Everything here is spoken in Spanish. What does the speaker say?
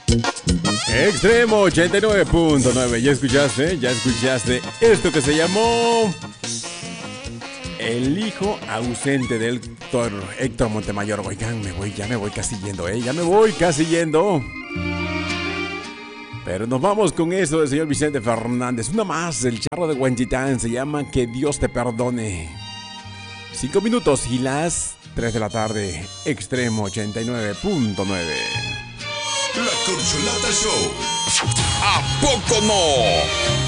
Extremo 89.9. ¿Ya escuchaste? ¿Ya escuchaste esto que se llamó El hijo ausente del doctor Héctor Montemayor? Oigan, ya me voy casi yendo, ya me voy casi yendo. Pero nos vamos con eso del señor Vicente Fernández. Una más, el charro de Huentitán, se llama Que Dios te perdone. 5 minutos y las 3 de la tarde. Extremo 89.9. La Corcholata Show. ¿A poco no?